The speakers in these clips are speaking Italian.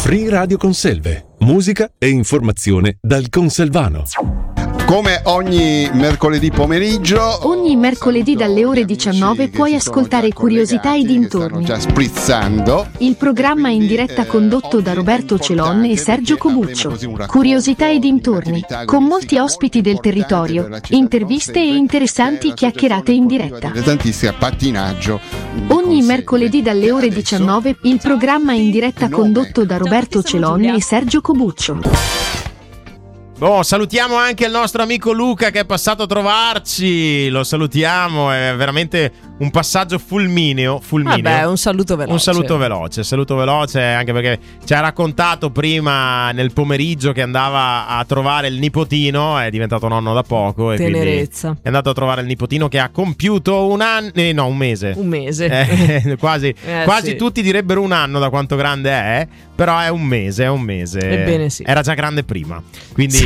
Free Radio Conselve, musica e informazione dal Conselvano. Come ogni mercoledì pomeriggio, Ogni mercoledì dalle ore 19 puoi ascoltare Curiosità e dintorni. Stanno già sprizzando. Il programma in diretta condotto da Roberto Celon e Sergio Cobuccio. Curiosità e dintorni, con molti ospiti del territorio, interviste e interessanti chiacchierate in diretta. Tantissimo pattinaggio. Ogni mercoledì dalle ore 19 il programma in diretta condotto da Roberto Celon e Sergio Cobuccio. Salutiamo anche il nostro amico Luca che è passato a trovarci. Lo salutiamo, è veramente un passaggio fulmineo. Vabbè, un saluto veloce, anche perché ci ha raccontato prima nel pomeriggio che andava a trovare il nipotino, è diventato nonno da poco e tenerezza. Quindi è andato a trovare il nipotino che ha compiuto un mese. Quasi sì. Tutti direbbero un anno da quanto grande è, però è un mese. Ebbene sì. Era già grande prima, quindi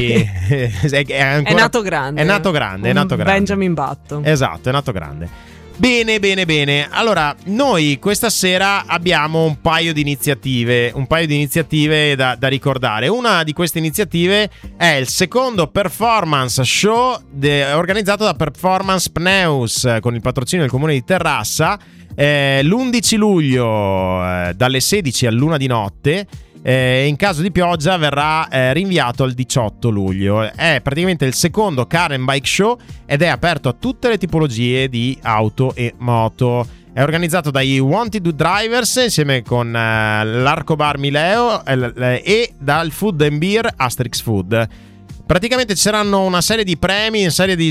è nato grande. È nato grande. Benjamin Button. Esatto, è nato grande. Bene. Allora, noi questa sera abbiamo un paio di iniziative da ricordare. Una di queste iniziative è il secondo performance show organizzato da Performance Pneus con il patrocinio del Comune di Terrassa, l'11 luglio dalle 16 all'1 di notte. In caso di pioggia verrà rinviato al 18 luglio. È praticamente il secondo car and bike show ed è aperto a tutte le tipologie di auto e moto. È organizzato dai Wanted Drivers insieme con l'Arcobar Mileo e dal Food and Beer Asterix Food. Praticamente ci saranno una serie di premi, una serie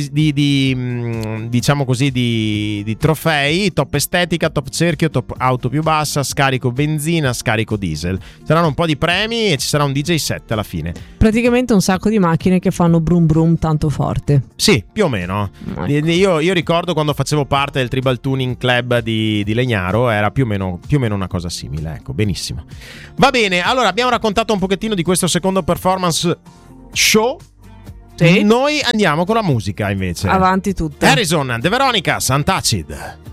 diciamo così di trofei: top estetica, top cerchio, top auto più bassa, scarico benzina, scarico diesel. Saranno un po' di premi e ci sarà un DJ set alla fine. Praticamente un sacco di macchine che fanno brum brum tanto forte. Sì, più o meno. Io ricordo quando facevo parte del Tribal Tuning Club di Legnaro, era più o meno una cosa simile, ecco, benissimo. Va bene, allora abbiamo raccontato un pochettino di questo secondo performance show. Sì. Noi andiamo con la musica invece. Avanti tutte. Harrison, De Veronica, Untouched.